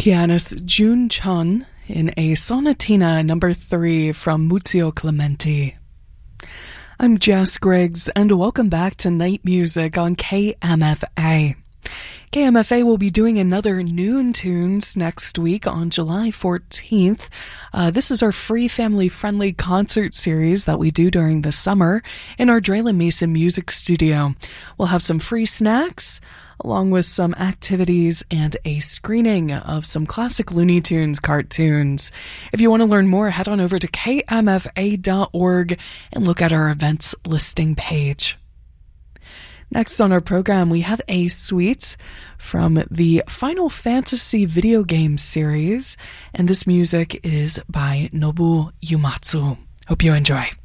pianist Jun Chun in a Sonatina number 3 from Muzio Clementi. I'm Jess Griggs, and welcome back to Night Music on KMFA. KMFA will be doing another Noon Tunes next week on July 14th. This is our free family-friendly concert series that we do during the summer in our Draylen Mason Music Studio. We'll have some free snacks, along with some activities and a screening of some classic Looney Tunes cartoons. If you want to learn more, head on over to kmfa.org and look at our events listing page. Next on our program, we have a suite from the Final Fantasy video game series, and this music is by Nobu Uematsu. Hope you enjoy.